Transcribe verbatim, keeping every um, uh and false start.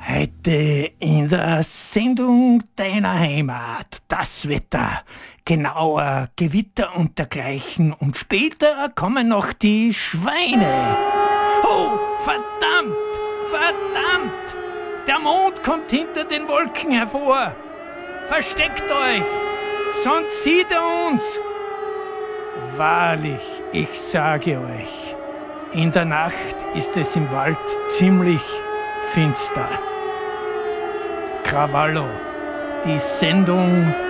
Heute in der Sendung deiner Heimat das Wetter, genauer Gewitter und dergleichen und später kommen noch die Schweine. Oh, verdammt, verdammt, der Mond kommt hinter den Wolken hervor. Versteckt euch, sonst sieht er uns. Wahrlich, ich sage euch, in der Nacht ist es im Wald ziemlich finster. Krawallo, die Sendung